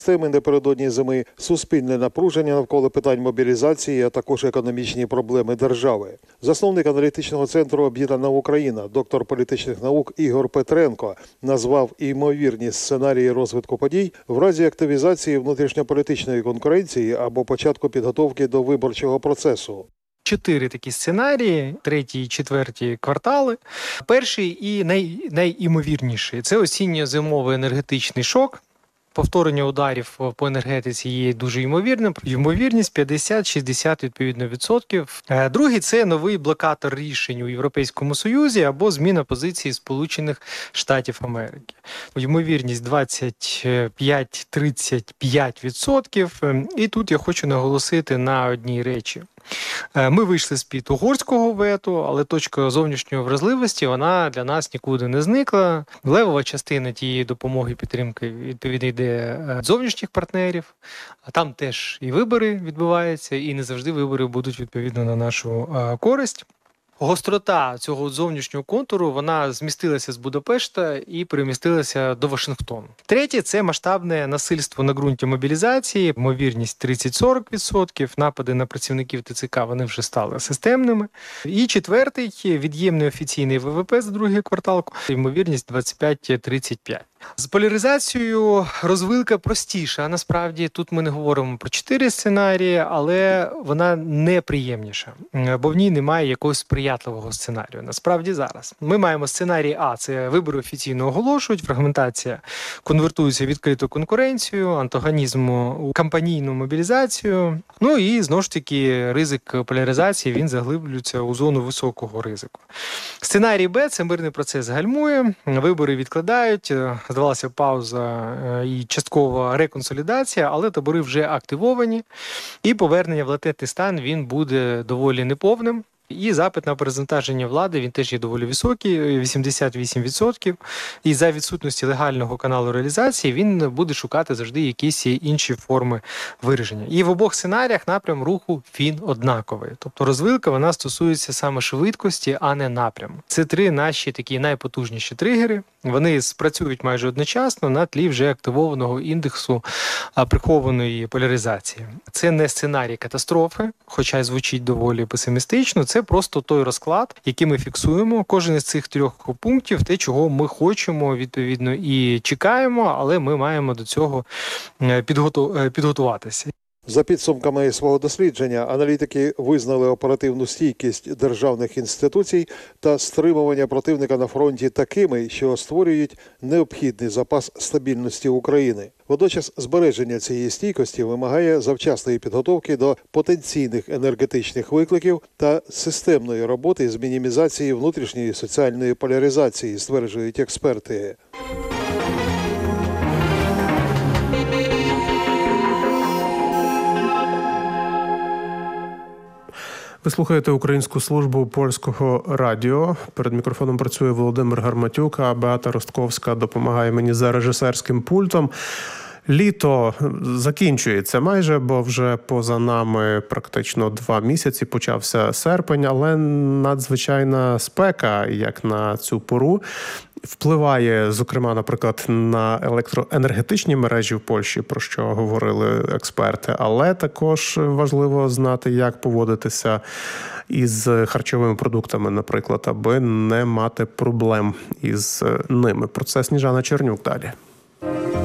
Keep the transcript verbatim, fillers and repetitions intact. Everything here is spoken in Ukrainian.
Теми напередодні зими – суспільне напруження навколо питань мобілізації, а також економічні проблеми держави. Засновник аналітичного центру «Об'єднана Україна», доктор політичних наук Ігор Петренко назвав імовірні сценарії розвитку подій в разі активізації внутрішньополітичної конкуренції або початку підготовки до виборчого процесу. Чотири такі сценарії, третій і четвертій квартали. Перший і най, найімовірніший – це осінньо-зимовий енергетичний шок. Повторення ударів по енергетиці є дуже ймовірним. Ймовірність п'ятдесят-шістдесят відповідно відсотків. Другий – це новий блокатор рішень у Європейському Союзі або зміна позиції Сполучених Штатів Америки. Ймовірність двадцять п'ять - тридцять п'ять відсотків. І тут я хочу наголосити на одній речі. Ми вийшли з-під угорського вето, але точка зовнішньої вразливості, вона для нас нікуди не зникла. Левова частина тієї допомоги, підтримки, відповідно, йде від зовнішніх партнерів. А там теж і вибори відбуваються, і не завжди вибори будуть відповідно на нашу користь. Гострота цього зовнішнього контуру, вона змістилася з Будапешта і перемістилася до Вашингтону. Третє – це масштабне насильство на ґрунті мобілізації, ймовірність тридцять-сорок відсотків, напади на працівників ТЦК, вони вже стали системними. І четвертий – від'ємний офіційний ВВП за другий квартал, ймовірність двадцять п'ять - тридцять п'ять. З поляризацією розвилка простіша. Насправді тут ми не говоримо про чотири сценарії, але вона неприємніша, бо в ній немає якогось сприятливого сценарію. Насправді зараз. Ми маємо сценарій А – це вибори офіційно оголошують, фрагментація конвертується в відкриту конкуренцію, антагонізм у кампанійну мобілізацію. Ну і, знову ж таки, ризик поляризації, він заглиблюється у зону високого ризику. Сценарій Б – це мирний процес гальмує, вибори відкладають, здавалася пауза і часткова реконсолідація, але табори вже активовані, і повернення в латентний стан, він буде доволі неповним. І запит на перезавантаження влади, він теж є доволі високий, вісімдесят вісім відсотків. І за відсутності легального каналу реалізації він буде шукати завжди якісь інші форми вираження. І в обох сценаріях напрям руху він однаковий. Тобто розвилка, вона стосується саме швидкості, а не напряму. Це три наші такі найпотужніші тригери. Вони спрацюють майже одночасно на тлі вже активованого індексу прихованої поляризації. Це не сценарій катастрофи, хоча й звучить доволі песимістично. Це просто той розклад, який ми фіксуємо. Кожен із цих трьох пунктів – те, чого ми хочемо, відповідно, і чекаємо, але ми маємо до цього підготу... підготуватися. За підсумками свого дослідження, аналітики визнали оперативну стійкість державних інституцій та стримування противника на фронті такими, що створюють необхідний запас стабільності України. Водночас збереження цієї стійкості вимагає завчасної підготовки до потенційних енергетичних викликів та системної роботи з мінімізації внутрішньої соціальної поляризації, стверджують експерти. Ви слухаєте Українську службу Польського радіо. Перед мікрофоном працює Володимир Гарматюк, а Беата Ростковська допомагає мені за режисерським пультом. Літо закінчується майже, бо вже поза нами практично два місяці, почався серпень, але надзвичайна спека, як на цю пору, впливає, зокрема, наприклад, на електроенергетичні мережі в Польщі, про що говорили експерти, але також важливо знати, як поводитися із харчовими продуктами, наприклад, аби не мати проблем із ними. Про це Сніжана Чернюк далі.